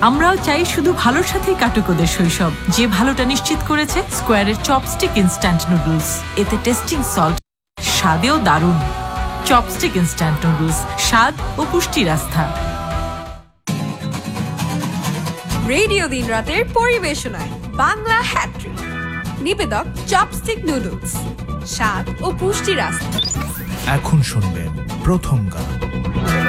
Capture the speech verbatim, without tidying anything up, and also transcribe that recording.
আমরাও চাই শুধু ভালোর সাথেই কাটুক ওদের শৈশব, যে ভালোটা নিশ্চিত করেছে স্কোয়ারের চপস্টিক ইনস্ট্যান্ট নুডলস। এতে টেস্টিং সল্ট, স্বাদেও দারুণ। চপস্টিক ইনস্ট্যান্ট নুডলস, স্বাদ ও পুষ্টির আস্থা। রেডিও দিন রাতের পরিবেশনায় বাংলা হ্যাট্রিক, নিবেদক চপস্টিক নুডলস, স্বাদ ও পুষ্টির আস্থা। এখন শুনবেন প্রথম গান।